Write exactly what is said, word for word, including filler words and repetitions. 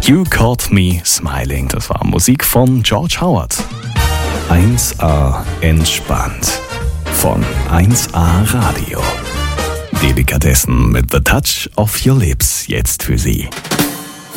You Caught Me Smiling, das war Musik von George Howard. eins A entspannt von eins A Radio. Delikatessen mit The Touch of Your Lips jetzt für Sie.